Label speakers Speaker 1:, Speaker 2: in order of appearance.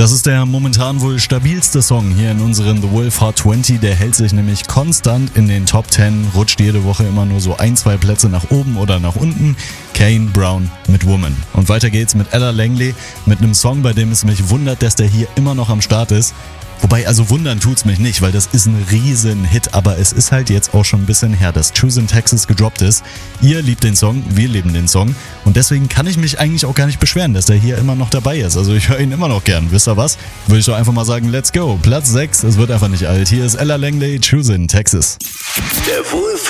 Speaker 1: Das ist der momentan wohl stabilste Song hier in unseren The Wolf Hot 20. Der hält sich nämlich konstant in den Top 10, rutscht jede Woche immer nur so 1-2 Plätze nach oben oder nach unten. Kane Brown mit Woman. Und weiter geht's mit Ella Langley, mit einem Song, bei dem es mich wundert, dass der hier immer noch am Start ist. Wobei, also wundern tut's mich nicht, weil das ist ein riesen Hit, aber es ist halt jetzt auch schon ein bisschen her, dass Choose in Texas gedroppt ist. Ihr liebt den Song, wir lieben den Song und deswegen kann ich mich eigentlich auch gar nicht beschweren, dass der hier immer noch dabei ist. Also ich höre ihn immer noch gern. Wisst ihr was? Würde ich doch einfach mal sagen, let's go. Platz 6, es wird einfach nicht alt. Hier ist Ella Langley, Choose in Texas.
Speaker 2: Der Wolf